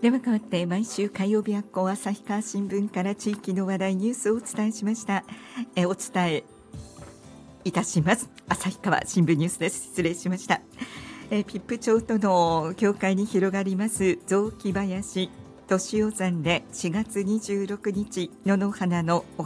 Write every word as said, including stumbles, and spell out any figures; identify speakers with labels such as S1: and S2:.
S1: では変わって毎週火曜日発行旭川新聞から地域の話題ニュースをお伝えしました。えお伝えいたします旭川新聞ニュースです。失礼しました。えピップ町との境界に広がります雑木林年男山でしがつにじゅうろくにち野の花のお